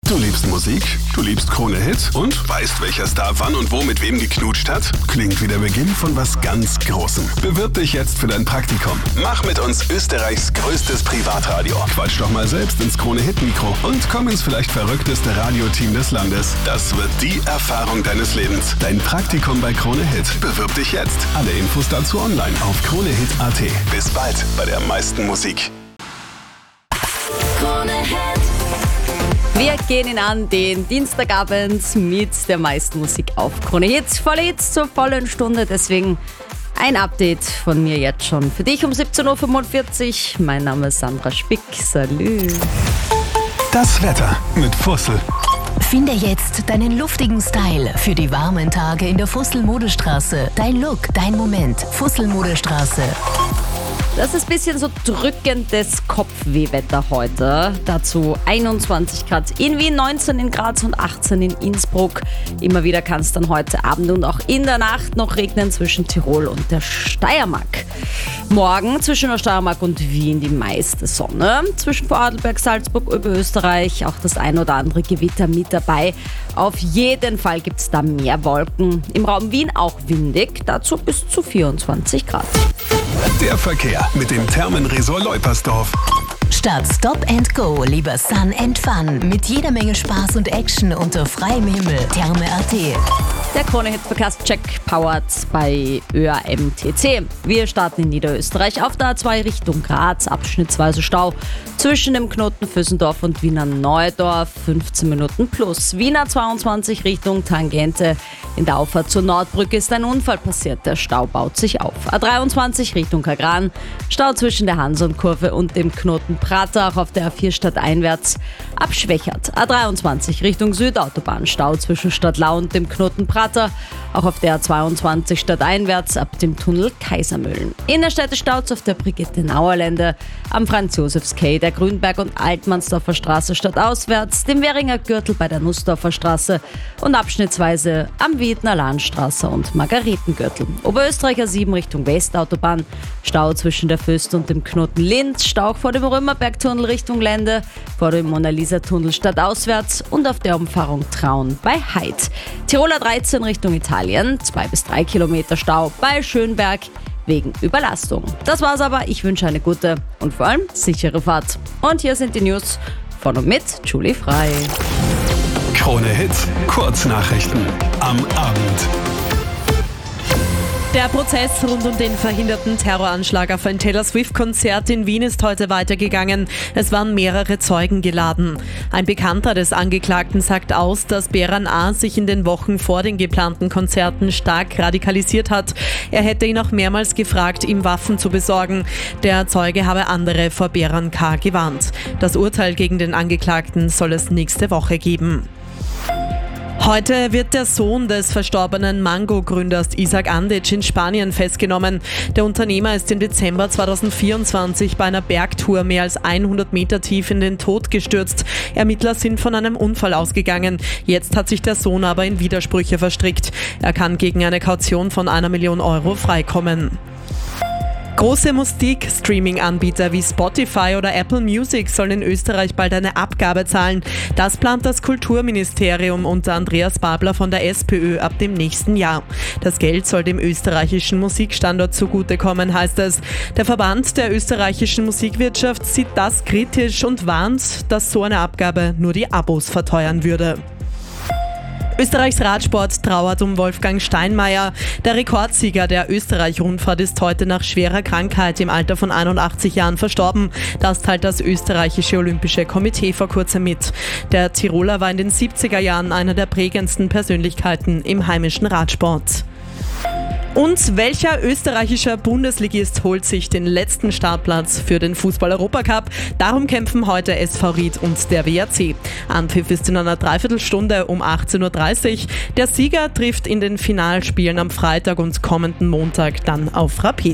Du liebst Musik, du liebst Krone Hit und weißt, welcher Star wann und wo mit wem geknutscht hat? Klingt wie der Beginn von was ganz Großem. Bewirb dich jetzt für dein Praktikum. Mach mit uns Österreichs größtes Privatradio. Quatsch doch mal selbst ins Krone Hit Mikro und komm ins vielleicht verrückteste Radioteam des Landes. Das wird die Erfahrung deines Lebens. Dein Praktikum bei Krone Hit. Bewirb dich jetzt. Alle Infos dazu online auf kronehit.at. Bis bald bei der meisten Musik. Krone Hit. Wir gehen ihn an den Dienstagabend mit der meisten Musik auf Krone Hit. Volle Hits zur vollen Stunde, deswegen ein Update von mir jetzt schon. Für dich um 17.45 Uhr. Mein Name ist Sandra Spick. Salü. Das Wetter mit Fussel. Finde jetzt deinen luftigen Style für die warmen Tage in der Fussel-Modestraße. Dein Look, dein Moment. Fussel-Modestraße. Das ist ein bisschen so drückendes Kopfwehwetter heute. Dazu 21 Grad in Wien, 19 in Graz und 18 in Innsbruck. Immer wieder kann es dann heute Abend und auch in der Nacht noch regnen zwischen Tirol und der Steiermark. Morgen zwischen der Steiermark und Wien die meiste Sonne. Zwischen Vorarlberg, Salzburg, Oberösterreich auch das ein oder andere Gewitter mit dabei. Auf jeden Fall gibt es da mehr Wolken. Im Raum Wien auch windig, dazu bis zu 24 Grad. Der Verkehr mit dem Thermenresort Leupersdorf. Statt Stop and Go lieber Sun and Fun mit jeder Menge Spaß und Action unter freiem Himmel. Therme.at. Der Krone Hit Verkehrscheck powered bei ÖAMTC. Wir starten in Niederösterreich auf der A2 Richtung Graz, abschnittsweise Stau zwischen dem Knoten Vösendorf und Wiener Neudorf, 15 Minuten plus. Wiener 22 Richtung Tangente. In der Auffahrt zur Nordbrücke ist ein Unfall passiert, der Stau baut sich auf. A23 Richtung Kagran, Stau zwischen der Hanson-Kurve und dem Knoten Prater, auch auf der A4 stadteinwärts abschwächert. A23 Richtung Südautobahn, Stau zwischen Stadtlau und dem Knoten Prater, auch auf der A22 stadteinwärts ab dem Tunnel Kaisermühlen. Innerstädte Staus auf der Brigitte-Nauer-Lände, am Franz-Josefs-Quai, der Grünberg- und Altmannsdorfer Straße stadtauswärts, dem Währinger Gürtel bei der Nussdorfer Straße und abschnittsweise am Wiedner Landstraße und Margaretengürtel. Oberösterreicher 7 Richtung Westautobahn, Stau zwischen der Föst und dem Knoten Linz, Stau vor dem Römerbergtunnel Richtung Lände, vor dem Mona-Lisa-Tunnel stadtauswärts und auf der Umfahrung Traun bei Heid. Tiroler 13 Richtung Italien, 2 bis 3 Kilometer Stau bei Schönberg wegen Überlastung. Das war's aber, ich wünsche eine gute und vor allem sichere Fahrt. Und hier sind die News von und mit Julie Frei. Krone Hit, Kurznachrichten am Abend. Der Prozess rund um den verhinderten Terroranschlag auf ein Taylor Swift-Konzert in Wien ist heute weitergegangen. Es waren mehrere Zeugen geladen. Ein Bekannter des Angeklagten sagt aus, dass Beran A. sich in den Wochen vor den geplanten Konzerten stark radikalisiert hat. Er hätte ihn auch mehrmals gefragt, ihm Waffen zu besorgen. Der Zeuge habe andere vor Beran K. gewarnt. Das Urteil gegen den Angeklagten soll es nächste Woche geben. Heute wird der Sohn des verstorbenen Mango-Gründers Isaac Andic in Spanien festgenommen. Der Unternehmer ist im Dezember 2024 bei einer Bergtour mehr als 100 Meter tief in den Tod gestürzt. Ermittler sind von einem Unfall ausgegangen. Jetzt hat sich der Sohn aber in Widersprüche verstrickt. Er kann gegen eine Kaution von 1 Million Euro freikommen. Große Musik-Streaming-Anbieter wie Spotify oder Apple Music sollen in Österreich bald eine Abgabe zahlen. Das plant das Kulturministerium unter Andreas Babler von der SPÖ ab dem nächsten Jahr. Das Geld soll dem österreichischen Musikstandort zugutekommen, heißt es. Der Verband der österreichischen Musikwirtschaft sieht das kritisch und warnt, dass so eine Abgabe nur die Abos verteuern würde. Österreichs Radsport trauert um Wolfgang Steinmeier. Der Rekordsieger der Österreich-Rundfahrt ist heute nach schwerer Krankheit im Alter von 81 Jahren verstorben. Das teilt das österreichische Olympische Komitee vor kurzem mit. Der Tiroler war in den 70er Jahren einer der prägendsten Persönlichkeiten im heimischen Radsport. Und welcher österreichischer Bundesligist holt sich den letzten Startplatz für den Fußball-Europacup? Darum kämpfen heute SV Ried und der WRC. Anpfiff ist in einer Dreiviertelstunde um 18.30 Uhr. Der Sieger trifft in den Finalspielen am Freitag und kommenden Montag dann auf Rapid.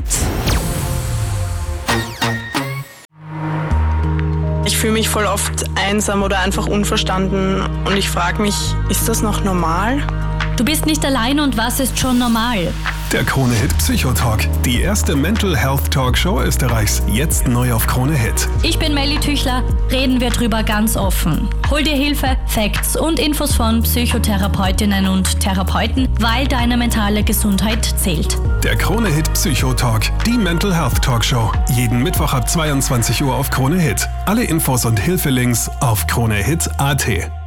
Ich fühle mich voll oft einsam oder einfach unverstanden und ich frage mich, ist das noch normal? Du bist nicht allein und was ist schon normal? Der Krone-Hit Psychotalk. Die erste Mental Health Talkshow Österreichs. Jetzt neu auf Krone-Hit. Ich bin Melly Tüchler. Reden wir drüber ganz offen. Hol dir Hilfe, Facts und Infos von Psychotherapeutinnen und Therapeuten, weil deine mentale Gesundheit zählt. Der Krone-Hit Psychotalk. Die Mental Health Talkshow. Jeden Mittwoch ab 22 Uhr auf Krone-Hit. Alle Infos und Hilfelinks auf kronehit.at.